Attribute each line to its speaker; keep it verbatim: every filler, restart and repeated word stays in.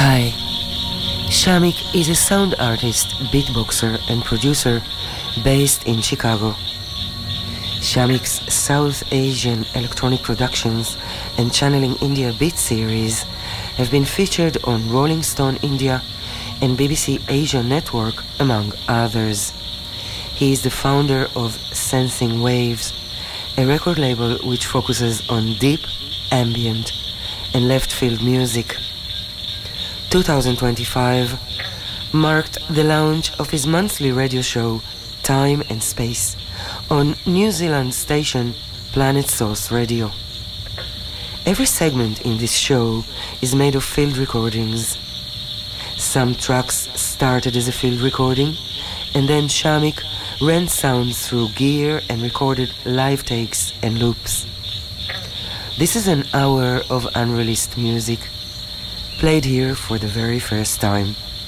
Speaker 1: Hi, Shamik is a sound artist, beatboxer and producer based in Chicago. Shamik's South Asian electronic productions and Channeling India beat series have been featured on Rolling Stone India and B B C Asia Network, among others. He is the founder of Sensing Waves, a record label which focuses on deep, ambient and left-field music. twenty twenty-five marked the launch of his monthly radio show Time and Space on New Zealand station Planet Source Radio. Every segment in this show is made of field recordings. Some tracks started as a field recording, and then Shamik ran sounds through gear and recorded live takes and loops. This is an hour of unreleased music, played here for the very first time.